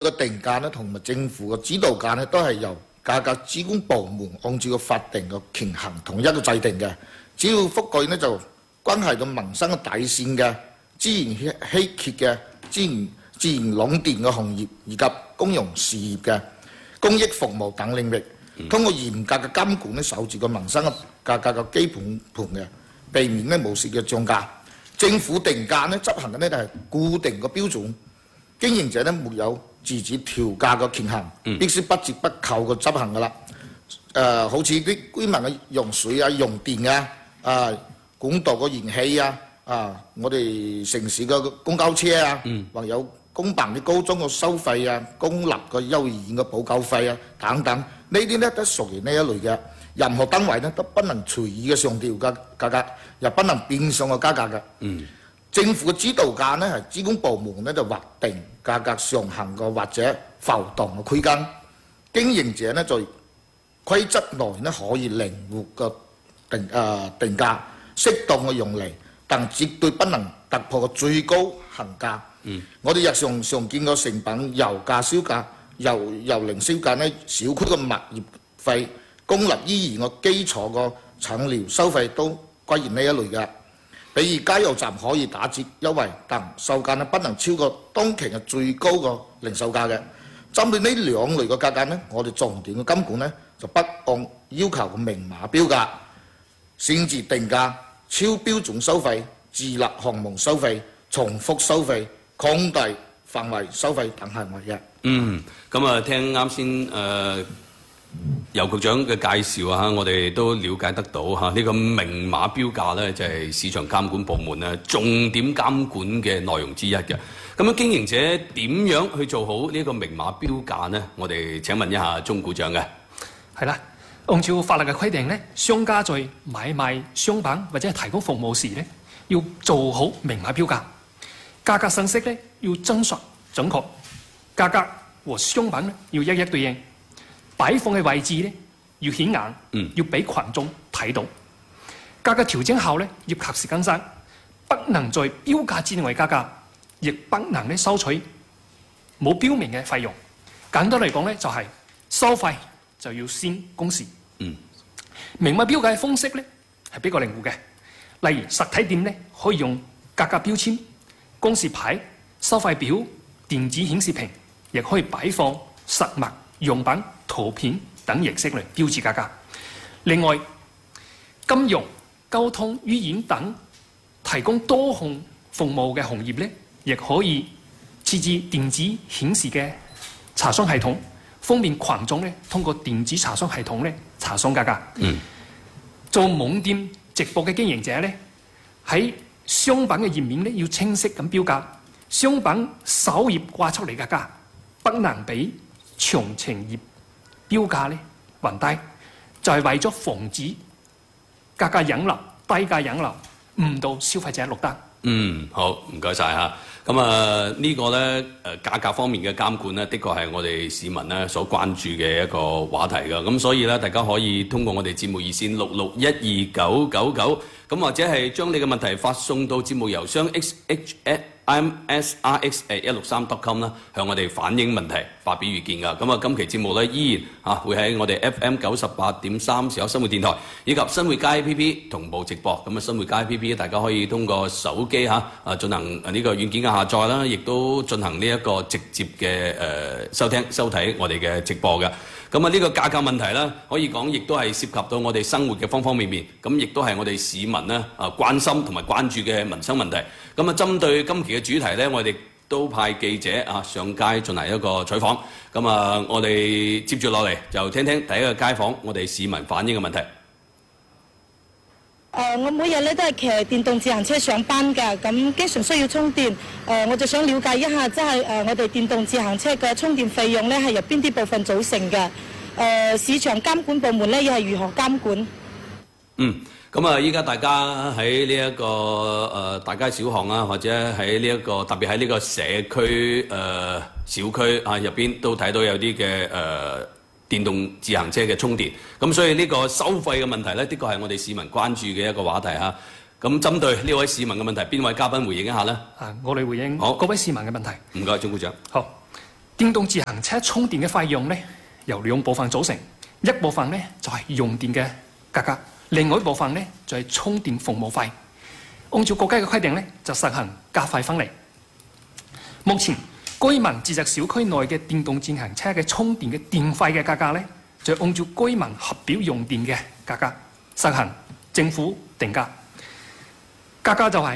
嘅定價呢，同埋政府嘅指導價呢，都係由價格主管部門按照個法定嘅權衡統一嘅制定嘅。主要覆蓋呢，就關係到民生嘅底線嘅資源稀缺嘅自然壟斷嘅行業，以及公用事業嘅公益服務等領域，通過嚴格嘅監管呢，守住個民生嘅價格嘅基本盤嘅，避免呢無視嘅漲價。政府定價呢執行嘅呢就係固定嘅標準，經營者呢沒有自主調價嘅權限，必須不折不扣嘅執行㗎啦。好似啲居民嘅用水啊、用電啊、管道嘅燃氣啊、我哋城市嘅公交車啊，或有公辦嘅高中嘅收費啊、公立嘅幼兒園嘅補救費啊等等，呢啲呢都屬於呢一類嘅。任何單位呢都不能隨意嘅上調價格，又不能變相嘅加價嘅。政府嘅指導價呢係主管部門呢就劃定價格上限嘅或者浮動嘅區間，經營者呢在規則內呢可以靈活嘅定價，適當嘅用嚟，但絕對不能突破嘅最高行價。我哋日常常見嘅成品油價、燒價、油零燒價呢，小區嘅物業費、公立醫院嘅基礎個診療收費都歸入呢一類嘅。比如加油站可以打折優惠，但售價呢不能超過當期嘅最高個零售價嘅。針對呢兩類嘅價格呢，我哋重點嘅監管呢就不按要求嘅明碼標價，擅自定價、超標準收費、自立項目收費、重複收費、擴大範圍收費等行為嘅。 咁啊，聽啱先尤局長嘅介紹啊，我哋都了解得到嚇呢個明碼標價咧，就係市場監管部門咧重點監管嘅內容之一嘅。咁樣經營者點樣去做好呢個明碼標價呢？我哋請問一下鐘股長嘅。 係啦，按照法律嘅規定咧，商家在買賣商品或者係提供服務時咧，要做好明碼標價，價格信息咧要真實準確，價格和商品咧要一一對應。擺放嘅位置咧要顯眼，要俾群眾睇到。價格調整後咧要及時更新，不能在標價之內加價，亦不能咧收取冇標明嘅費用。簡單嚟講咧就係收費就要先公示。明碼標價嘅方式咧係比較靈活嘅，例如實體店咧可以用價格標籤、公示牌、收費表、電子顯示屏，亦可以擺放實物、用品、圖片等形式嚟標誌價格。另外，金融、交通、醫院等提供多項服務嘅行業咧，亦可以設置電子顯示嘅查詢系統，方便群眾咧通過電子查詢系統咧查詢價格。做網店直播嘅經營者咧，喺商品嘅頁面咧要清晰咁標價，商品首頁掛出嚟嘅價不能比詳情頁標價咧還低，就係為咗防止價格引流、低價引流，誤導消費者落單。 好，唔該晒嚇。咁呢個咧價格方面嘅監管咧，的確係我哋市民咧所關注嘅一個話題㗎。咁所以咧，大家可以通過我哋節目熱線66129999，咁或者係將你嘅問題發送到節目郵箱 xh@msrx@163.com 啦，向我哋反映問題、發表意見㗎。咁今期節目咧依然會喺我哋 FM 98.3時有生活電台以及新會街 APP 同步直播。咁新會街 APP 大家可以通過手機進行呢個軟件嘅下載啦，亦都進行呢一個直接嘅收聽收睇我哋嘅直播嘅。咁呢個價格問題咧，可以講亦都係涉及到我哋生活嘅方方面面，咁亦都係我哋市民咧關心同埋關注嘅民生問題。咁針對今期嘅主題咧，我哋都派記者上街進行一個採訪。咁我哋接住落嚟就聽聽第一個街訪我哋市民反映嘅問題。 我每日咧都係騎電動自行車上班㗎，咁經常需要充電。我就想了解一下，即係我哋電動自行車嘅充電費用咧係由邊啲部分組成嘅？市場監管部門咧又係如何監管？ 咁依家大家喺呢一個大街小巷啊，或者喺呢一個特別喺呢個社區小區入邊都睇到有啲嘅電動自行車嘅充電，咁所以呢個收費嘅問題呢，的確係我哋市民關注嘅一個話題嚇。咁針對呢位市民嘅問題，邊位嘉賓回應一下呢？ 我哋回應各位市民嘅問題。 唔該，鐘股長。 好， 電動自行車充電嘅費用呢，由兩部分組成，一部分呢就係用電嘅價格，另外一部分呢就係充電服務費。按照國家嘅規定呢，就實行價費分離。目前居民自宅小區內嘅電動自行車嘅充電嘅電費嘅價格呢，就按照居民核表用電嘅價格實行政府定價，價格就係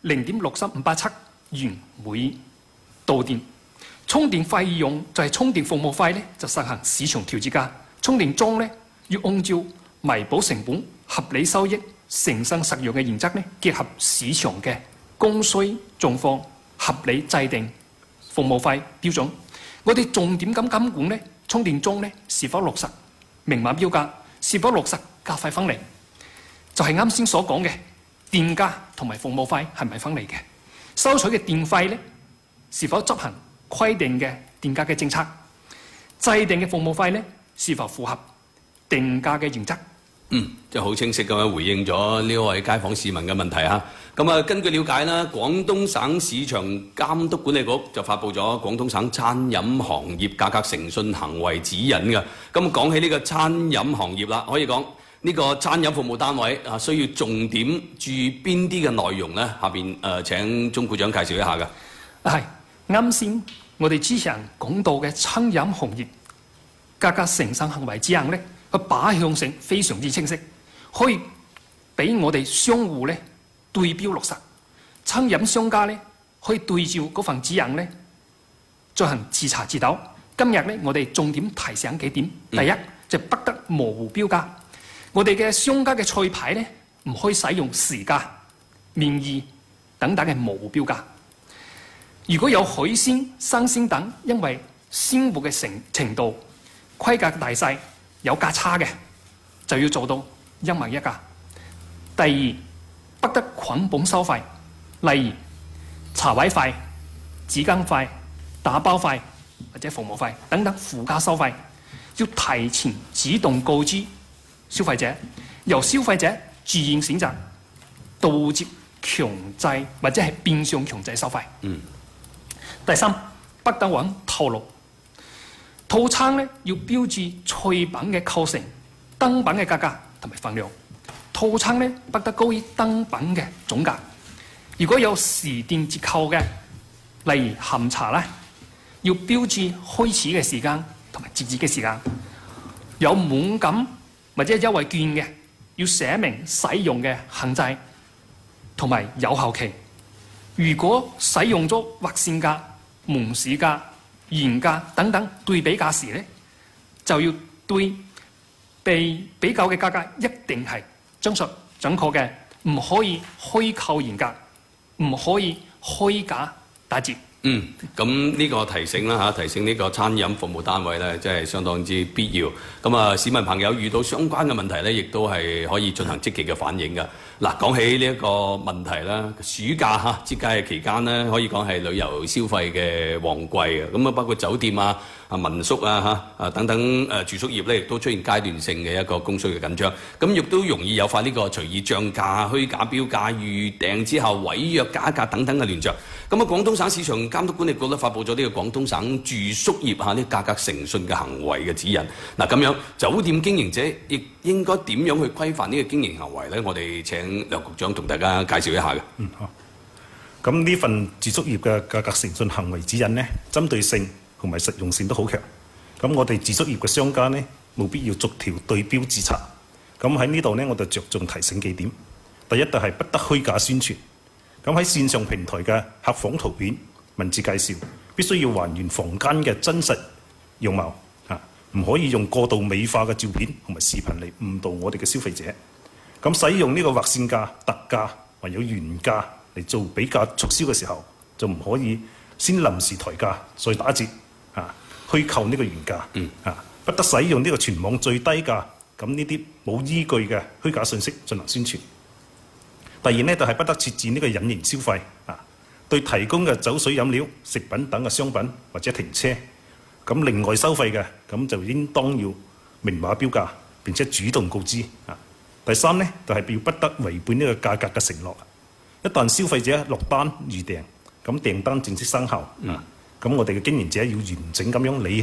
0.6387元每度電。充電費用就係充電服務費呢，就實行市場調節價。充電樁呢，要按照彌補成本、合理收益、誠信實用嘅原則呢，結合市場嘅供需狀況，合理制定服務費標準。我哋重點咁監管呢，充電樁呢是否落實明碼標價，是否落實價費分離，就係啱先所講嘅電價同埋服務費係咪分離嘅？收取嘅電費呢，是否執行規定嘅電價嘅政策？制定嘅服務費呢，是否符合定價嘅原則？ 即係好清晰咁樣回應咗呢位街坊市民嘅問題嚇。咁啊，根據了解啦，廣東省市場監督管理局就發布咗廣東省餐飲行業價格誠信行為指引嘅。咁講起呢個餐飲行業啦，可以講呢個餐飲服務單位啊，需要重點注意邊啲嘅內容呢？下邊請鐘股長介紹一下嘅。 係啱先我哋之前講到嘅餐飲行業價格誠信行為指引呢，佢靶向性非常之清晰，可以俾我哋商戶咧對標落實。餐飲商家咧可以對照嗰份指引咧進行自查自糾。今日咧我哋重點提醒幾點。第一就不得模糊標價，我哋嘅商家嘅菜牌咧唔可以使用時價、面意等等嘅模糊標價。如果有海鮮、生鮮等因為鮮活嘅程度、規格大細有價差嘅，就要做到一問一價。第二，不得捆綁收費，例如茶位費、紙巾費、打包費或者服務費等等附加收費，要提前主動告知消費者，由消費者自願選擇，杜絕強制或者係變相強制收費。第三，不得玩套路。套餐咧要標註菜品嘅構成、燈品嘅價格同埋份量。套餐咧不得高於燈品嘅總價。如果有時段折扣嘅，例如下午茶咧，要標註開始嘅時間同埋截止嘅時間。有滿減或者優惠券嘅，要寫明使用嘅限制同埋有效期。如果使用咗劃線價、門市價、原價等等對比價時咧，就要對被比較嘅價格一定係真實準確嘅，唔可以虛構原價，唔可以虛假打折。 咁呢個提醒啦嚇，提醒呢個餐飲服務單位咧，真係相當之必要。咁啊，市民朋友遇到相關嘅問題咧，亦都係可以進行積極嘅反映㗎。嗱，講起呢一個問題啦，暑假嚇節假日期間咧，可以講係旅遊消費嘅旺季啊。咁啊，包括酒店啊、民宿啊等等住宿業咧，亦都出現階段性嘅一個供需嘅緊張。咁亦都容易誘發呢個隨意漲價、虛假標價、預訂之後違約加價等等嘅亂象。咁啊，廣東省市場監督管理局咧發布咗呢個廣東省住宿業呢價格誠信嘅行為嘅指引。嗱，咁樣酒店經營者亦應該點樣去規範呢個經營行為咧？我哋請劉局長同大家介紹一下嘅。 好。咁呢份住宿業嘅價格誠信行為指引呢，針對性同埋實用性都好強。咁我哋住宿業嘅商家呢，冇必要逐條對標自查。咁喺呢度呢，我就着重提醒幾點。第一就係不得虛假宣傳。咁喺線上平台嘅客房圖片、文字介紹，必須要還原房間嘅真實樣貌，唔可以用過度美化嘅照片同埋視頻嚟誤導我哋嘅消費者。咁使用呢個劃線價、特價或有原價嚟做比價促銷嘅時候，就唔可以先臨時抬價再打折，虛構呢個原價，不得使用呢個全網最低價，咁呢啲冇依據嘅虛假信息進行宣傳。第二呢，就係不得設置呢個隱形消費，對提供嘅酒水飲料、食品等嘅商品或者停車，咁另外收費嘅，咁就應當要明碼標價，並且主動告知。第三呢，就係要不得違背呢個價格嘅承諾。一旦消費者落單預訂，咁訂單正式生效， 咁我哋嘅經營者要完整咁樣理